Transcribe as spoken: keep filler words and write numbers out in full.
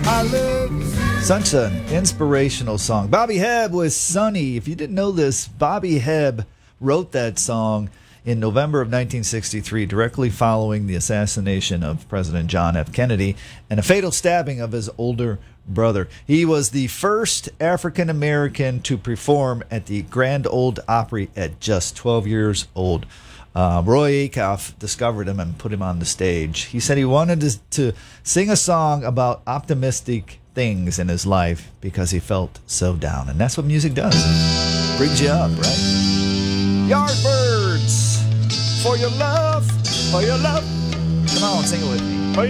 I love you. Such an inspirational song. Bobby Hebb was Sonny. If you didn't know this, Bobby Hebb wrote that song in November of nineteen sixty-three, directly following the assassination of President John F. Kennedy and a fatal stabbing of his older brother. He was the first African American to perform at the Grand Ole Opry at just twelve years old. Uh, Roy Acuff discovered him and put him on the stage. He said he wanted to, to sing a song about optimistic things in his life because he felt so down. And that's what music does. It brings you up, right? Yardbirds, for your love, for your love. Come on, sing it with me.